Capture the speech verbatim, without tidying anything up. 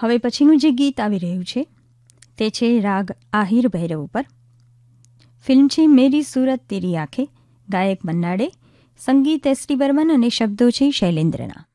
હવે પછીનું જે ગીત આવી રહ્યું છે તે છે રાગ આહિર ભૈરવ ઉપર. ફિલ્મ છે મેરી સુરત તેરી આંખે. ગાયક મન્નાડે, સંગીત એસ ટી બર્મન અને શબ્દો છે શૈલેન્દ્રના.